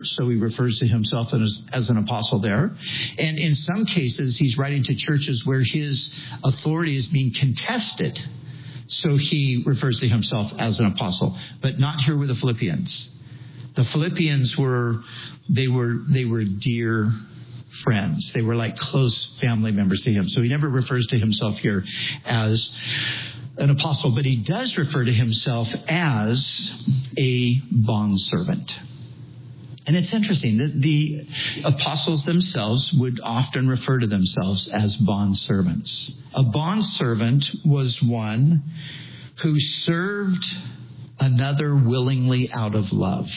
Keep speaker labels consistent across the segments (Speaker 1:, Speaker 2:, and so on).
Speaker 1: so he refers to himself as an apostle there. And in some cases, he's writing to churches where his authority is being contested. So he refers to himself as an apostle, but not here with the Philippians. The Philippians were dear friends. They were like close family members to him. So he never refers to himself here as an apostle, but he does refer to himself as a bondservant. And it's interesting that the apostles themselves would often refer to themselves as bondservants. A bondservant was one who served another willingly out of love.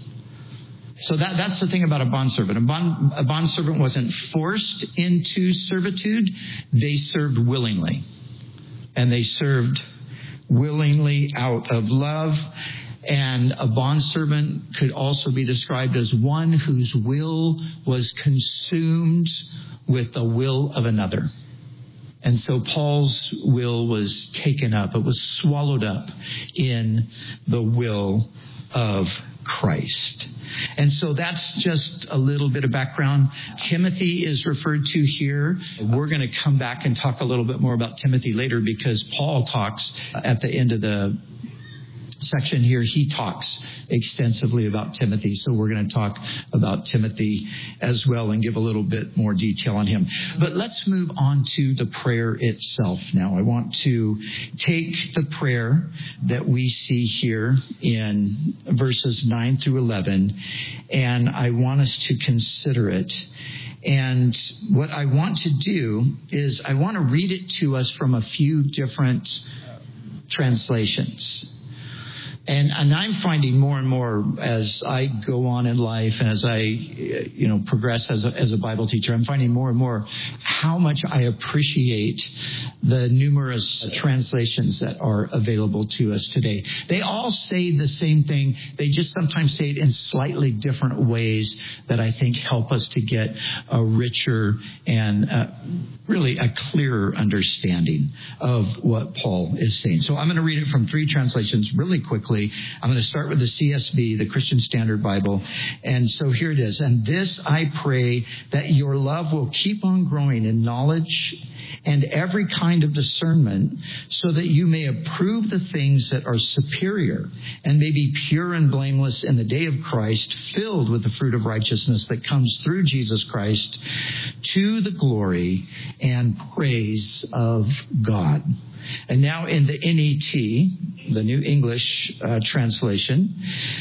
Speaker 1: So that's the thing about a bondservant. A bondservant wasn't forced into servitude. They served willingly. And they served willingly out of love. And a bondservant could also be described as one whose will was consumed with the will of another. And so Paul's will was taken up. It was swallowed up in the will of Christ. And so that's just a little bit of background. Timothy is referred to here. We're going to come back and talk a little bit more about Timothy later, because Paul talks at the end of the section here. He talks extensively about Timothy. So we're going to talk about Timothy as well and give a little bit more detail on him. But let's move on to the prayer itself now. I want to take the prayer that we see here in verses 9 through 11, and I want us to consider it. And what I want to do is I want to read it to us from a few different translations. And I'm finding more and more as I go on in life and as I, progress as a Bible teacher, I'm finding more and more how much I appreciate the numerous translations that are available to us today. They all say the same thing. They just sometimes say it in slightly different ways that I think help us to get a richer and really a clearer understanding of what Paul is saying. So I'm going to read it from three translations really quickly. I'm going to start with the CSB, the Christian Standard Bible. And so here it is. And this I pray, that your love will keep on growing in knowledge and every kind of discernment, so that you may approve the things that are superior and may be pure and blameless in the day of Christ, filled with the fruit of righteousness that comes through Jesus Christ, to the glory and praise of God. And now in the NET, the New English translation,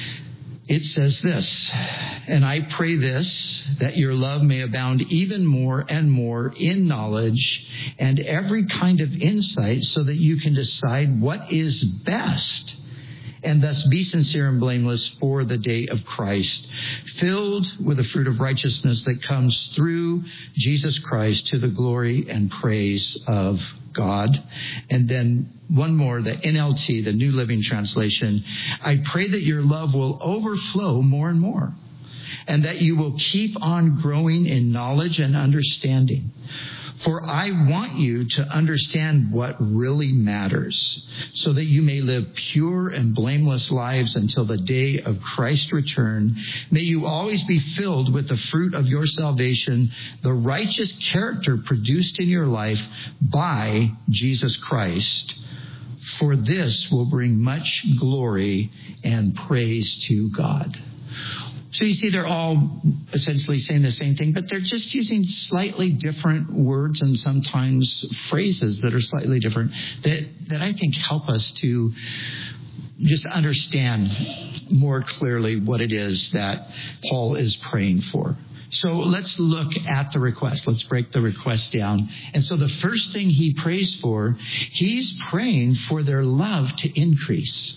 Speaker 1: it says this: and I pray this, that your love may abound even more and more in knowledge and every kind of insight, so that you can decide what is best, and thus be sincere and blameless for the day of Christ, filled with the fruit of righteousness that comes through Jesus Christ, to the glory and praise of God. And then one more, the NLT, the New Living Translation. I pray that your love will overflow more and more, and that you will keep on growing in knowledge and understanding. For I want you to understand what really matters, so that you may live pure and blameless lives until the day of Christ's return. May you always be filled with the fruit of your salvation, the righteous character produced in your life by Jesus Christ. For this will bring much glory and praise to God. So you see, they're all essentially saying the same thing, but they're just using slightly different words and sometimes phrases that are slightly different that I think help us to just understand more clearly what it is that Paul is praying for. So let's look at the request. Let's break the request down. And so the first thing he prays for, he's praying for their love to increase.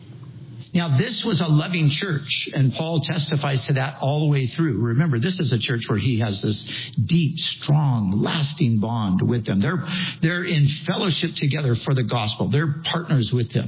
Speaker 1: Now, this was a loving church, and Paul testifies to that all the way through. Remember, this is a church where he has this deep, strong, lasting bond with them. They're in fellowship together for the gospel. They're partners with him.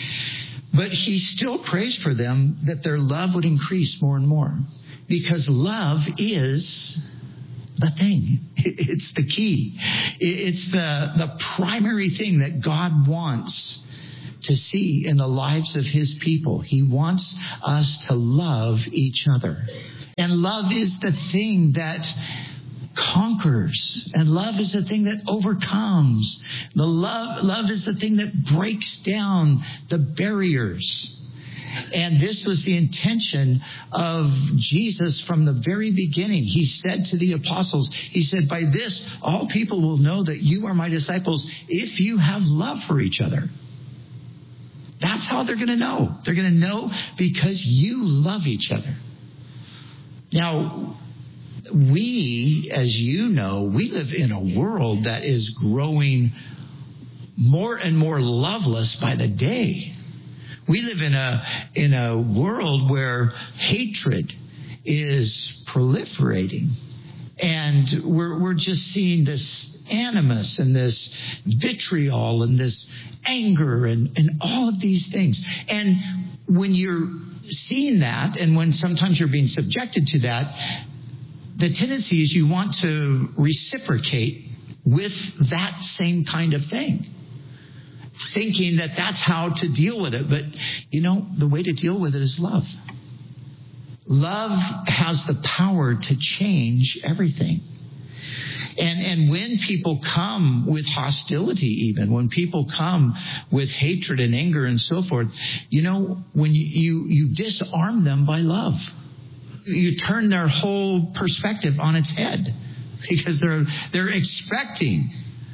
Speaker 1: But he still prays for them that their love would increase more and more, because love is the thing. It's the key. It's the primary thing that God wants to see in the lives of his people. He wants us to love each other. And love is the thing that conquers. And love is the thing that overcomes. Love is the thing that breaks down the barriers. And this was the intention of Jesus from the very beginning. He said to the apostles, he said, by this, all people will know that you are my disciples if you have love for each other. That's how they're going to know. They're going to know because you love each other. Now, we, as you know, we live in a world that is growing more and more loveless by the day. We live in a world where hatred is proliferating, and we're just seeing this animus and this vitriol and this anger and all of these things. And when you're seeing that, and when sometimes you're being subjected to that, the tendency is you want to reciprocate with that same kind of thing, thinking that that's how to deal with it. But, the way to deal with it is love. Love has the power to change everything. And when people come with hostility, even when people come with hatred and anger and so forth, when you disarm them by love, you turn their whole perspective on its head, because they're expecting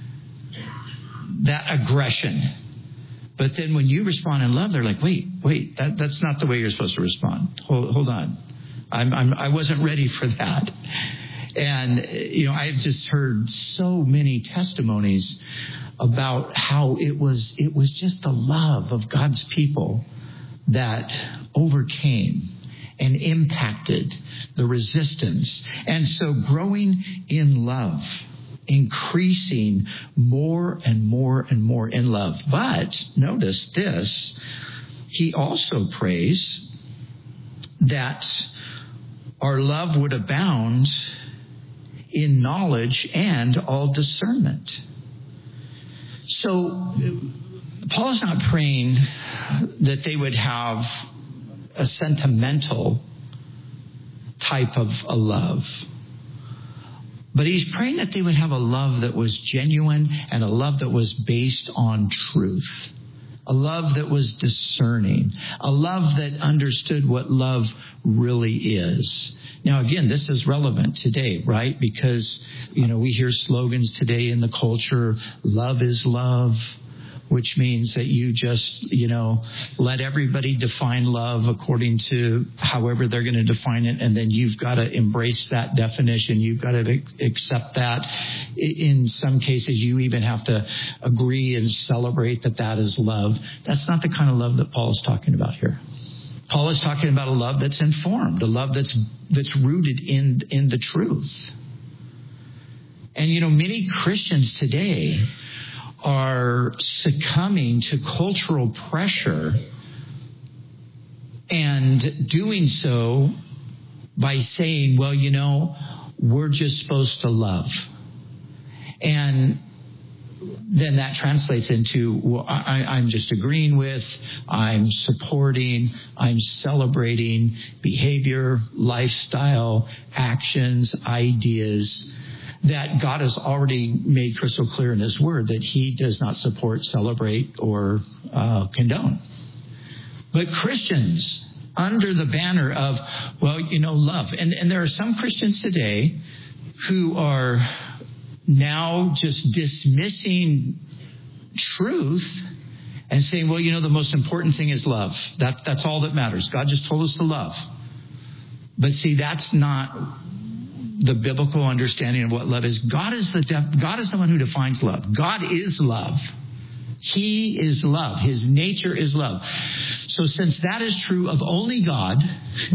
Speaker 1: that aggression. But then when you respond in love, they're like, wait, that's not the way you're supposed to respond. Hold on. I wasn't ready for that. And, I've just heard so many testimonies about how it was just the love of God's people that overcame and impacted the resistance. And so growing in love, increasing more and more and more in love. But notice this, he also prays that our love would abound in knowledge and all discernment. So Paul is not praying that they would have a sentimental type of a love, but he's praying that they would have a love that was genuine and a love that was based on truth, a love that was discerning, a love that understood what love really is. Now, again, this is relevant today, right? Because, we hear slogans today in the culture, love is love, which means that you just, let everybody define love according to however they're going to define it. And then you've got to embrace that definition. You've got to accept that. In some cases, you even have to agree and celebrate that is love. That's not the kind of love that Paul is talking about here. Paul is talking about a love that's informed, a love that's rooted in the truth. And, many Christians today are succumbing to cultural pressure and doing so by saying, well, we're just supposed to love. And then that translates into, well, I'm just agreeing with, I'm supporting, I'm celebrating behavior, lifestyle, actions, ideas that God has already made crystal clear in his word that he does not support, celebrate, or condone. But Christians, under the banner of, love. And there are some Christians today who are now just dismissing truth and saying, the most important thing is love. That's all that matters. God just told us to love. But see, that's not the biblical understanding of what love is. God is the one who defines love. God is love. He is love. His nature is love. So since that is true of only God,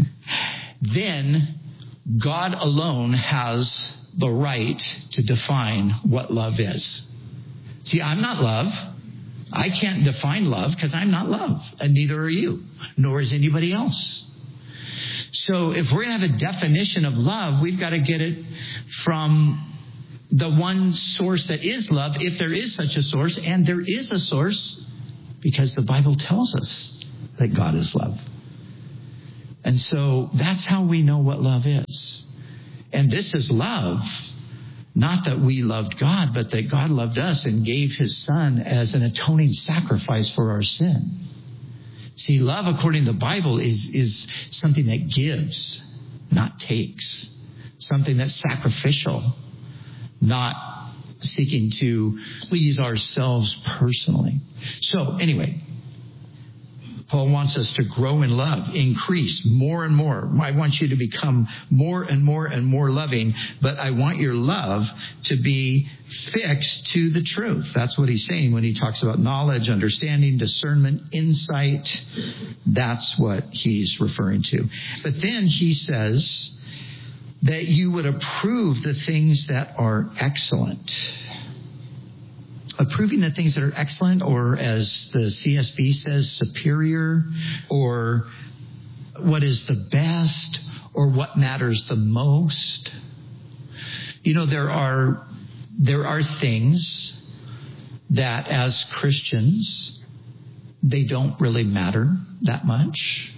Speaker 1: then God alone has the right to define what love is. See, I'm not love. I can't define love because I'm not love, and neither are you, nor is anybody else. So if we're going to have a definition of love, we've got to get it from the one source that is love, if there is such a source, and there is a source because the Bible tells us that God is love. And so that's how we know what love is. And this is love. Not that we loved God, but that God loved us and gave his son as an atoning sacrifice for our sin. See, love according to the Bible is something that gives, not takes. Something that's sacrificial, not seeking to please ourselves personally. So anyway, Paul wants us to grow in love, increase more and more. I want you to become more and more and more loving, but I want your love to be fixed to the truth. That's what he's saying when he talks about knowledge, understanding, discernment, insight. That's what he's referring to. But then he says that you would approve the things that are excellent. Approving the things that are excellent, or as the CSB says, superior, or what is the best, or what matters the most. You know, there are things that as Christians, they don't really matter that much.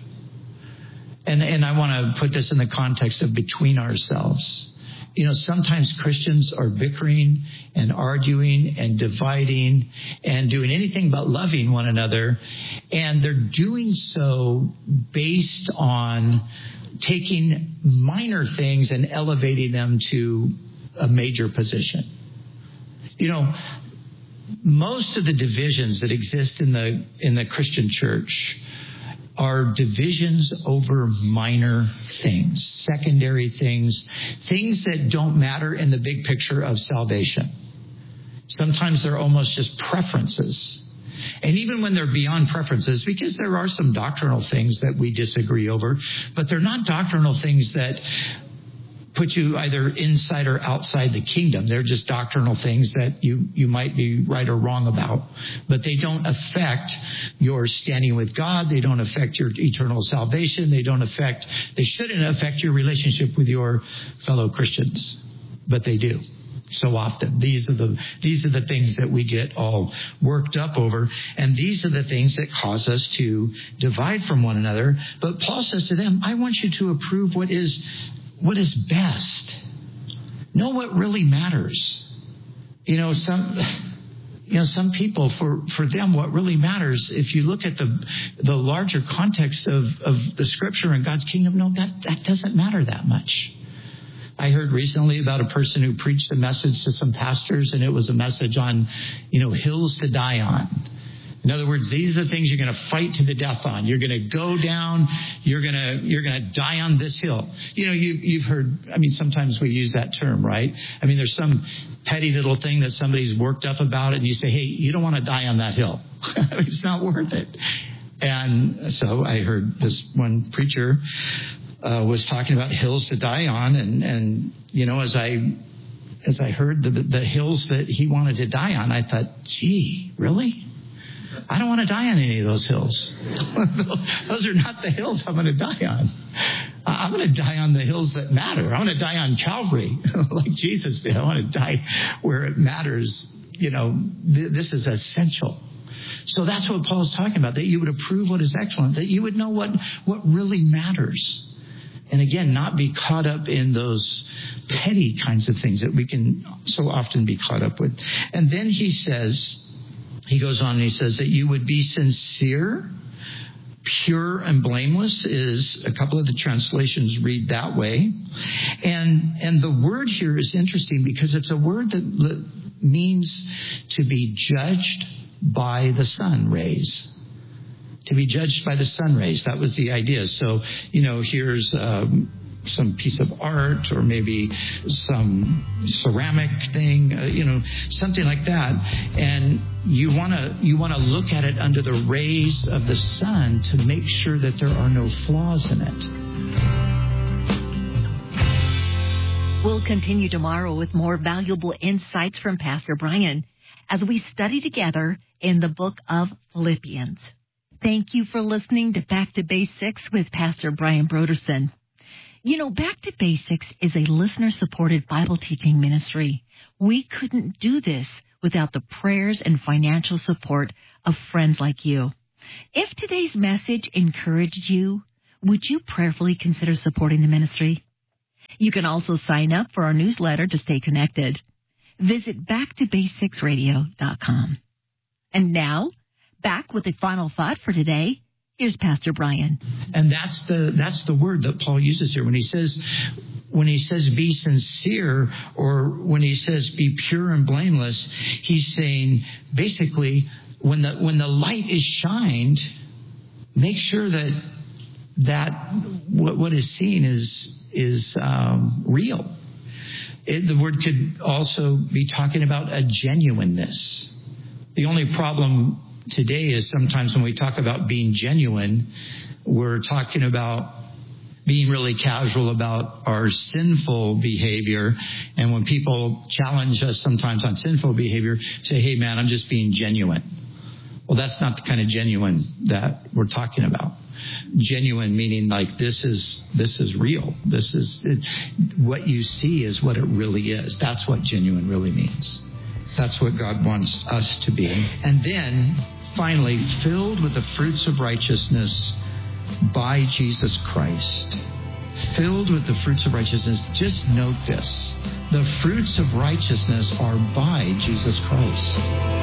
Speaker 1: And I want to put this in the context of between ourselves. You know, sometimes Christians are bickering and arguing and dividing and doing anything but loving one another. And they're doing so based on taking minor things and elevating them to a major position. You know, most of the divisions that exist in the Christian church are divisions over minor things, secondary things, things that don't matter in the big picture of salvation. Sometimes they're almost just preferences. And even when they're beyond preferences, because there are some doctrinal things that we disagree over, but they're not doctrinal things that put you either inside or outside the kingdom. They're just doctrinal things that you might be right or wrong about. But they don't affect your standing with God. They don't affect your eternal salvation. They shouldn't affect your relationship with your fellow Christians. But they do. So often. These are the things that we get all worked up over. And these are the things that cause us to divide from one another. But Paul says to them, I want you to approve what is best. Know what really matters. Some people, for them, what really matters, if you look at the larger context of the scripture and God's kingdom, no, that doesn't matter that much. I heard recently about a person who preached a message to some pastors, and it was a message on, hills to die on. In other words, these are the things you're going to fight to the death on. You're going to go down. You're going to die on this hill. You've heard, sometimes we use that term, right? There's some petty little thing that somebody's worked up about it, and you say, hey, you don't want to die on that hill. It's not worth it. And so I heard this one preacher was talking about hills to die on, and as I heard the hills that he wanted to die on, I thought, gee, really? I don't want to die on any of those hills. Those are not the hills I'm going to die on. I'm going to die on the hills that matter. I want to die on Calvary like Jesus did. I want to die where it matters. This is essential. So that's what Paul's talking about, that you would approve what is excellent, that you would know what really matters. And again, not be caught up in those petty kinds of things that we can so often be caught up with. And then he goes on and he says that you would be sincere, pure and blameless, is a couple of the translations read that way. And the word here is interesting because it's a word that means to be judged by the sun rays. To be judged by the sun rays. That was the idea. So, here's some piece of art or maybe some ceramic thing, something like that. And you want to look at it under the rays of the sun to make sure that there are no flaws in it.
Speaker 2: We'll continue tomorrow with more valuable insights from Pastor Brian as we study together in the book of Philippians. Thank you for listening to Back to Basics with Pastor Brian Brodersen. Back to Basics is a listener-supported Bible teaching ministry. We couldn't do this without the prayers and financial support of friends like you. If today's message encouraged you, would you prayerfully consider supporting the ministry? You can also sign up for our newsletter to stay connected. Visit backtobasicsradio.com. And now, back with the final thought for today. Here's Pastor Brian.
Speaker 1: And that's the word that Paul uses here when he says be sincere, or when he says be pure and blameless. He's saying basically when the light is shined, make sure that what is seen is real. The word could also be talking about a genuineness. The only problem today is sometimes when we talk about being genuine, we're talking about being really casual about our sinful behavior. And when people challenge us sometimes on sinful behavior, say, hey, man, I'm just being genuine. Well, that's not the kind of genuine that we're talking about. Genuine meaning like this is real. What you see is what it really is. That's what genuine really means. That's what God wants us to be. And then, finally, filled with the fruits of righteousness by Jesus Christ. Filled with the fruits of righteousness. Just note this. The fruits of righteousness are by Jesus Christ.